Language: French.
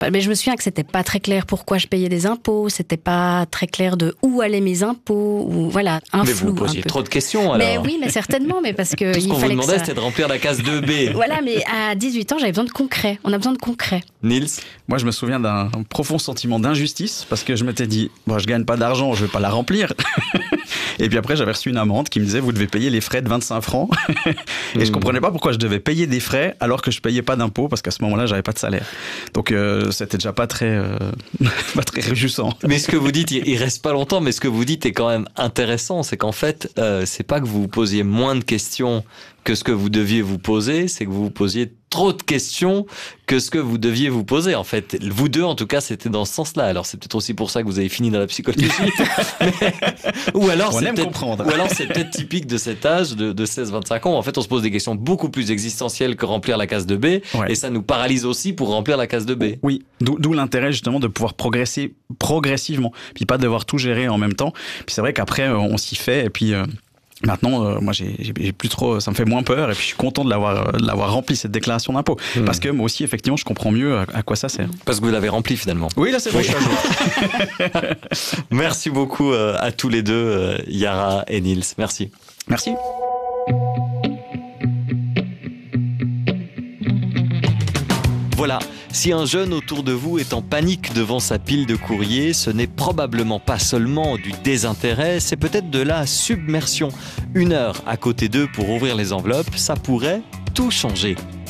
Mais je me souviens que c'était pas très clair pourquoi je payais des impôts, c'était pas très clair de où allaient mes impôts, ou voilà, un mais flou. Mais vous posiez trop de questions alors. Mais oui, mais certainement, mais parce que tout ce qu'on vous demandait, c'était de remplir la case 2B. Voilà, mais à 18 ans, j'avais besoin de concret. On a besoin de concret. Niels? Moi, je me souviens d'un profond sentiment d'injustice parce que je m'étais dit, bon, je gagne pas d'argent, je vais pas la remplir. Et puis après, j'avais reçu une amende qui me disait, vous devez payer les frais de 25 francs. Et je comprenais pas pourquoi je devais payer des frais alors que je payais pas d'impôts parce qu'à ce moment-là, j'avais pas de salaire. Donc, c'était déjà pas très réjouissant. Mais ce que vous dites, il reste pas longtemps, mais ce que vous dites est quand même intéressant. C'est qu'en fait, c'est pas que vous vous posiez moins de questions que ce que vous deviez vous poser, c'est que vous vous posiez trop de questions que ce que vous deviez vous poser. En fait, vous deux, en tout cas, c'était dans ce sens-là. Alors, c'est peut-être aussi pour ça que vous avez fini dans la psychologie. Ou alors, c'est peut-être typique de cet âge de 16-25 ans. En fait, on se pose des questions beaucoup plus existentielles que remplir la case de B. Ouais. Et ça nous paralyse aussi pour remplir la case de B. Oui, d'où l'intérêt justement de pouvoir progresser progressivement. Puis pas devoir tout gérer en même temps. Puis c'est vrai qu'après, on s'y fait. Et puis... Maintenant, moi, j'ai plus trop, ça me fait moins peur et puis je suis content de l'avoir rempli cette déclaration d'impôt parce que moi aussi, effectivement, je comprends mieux à quoi ça sert. Parce que vous l'avez rempli finalement. Oui, là, c'est bon. Merci beaucoup à tous les deux, Yara et Niels. Merci. Merci. Voilà, si un jeune autour de vous est en panique devant sa pile de courrier, ce n'est probablement pas seulement du désintérêt, c'est peut-être de la submersion. 1 heure à côté d'eux pour ouvrir les enveloppes, ça pourrait tout changer.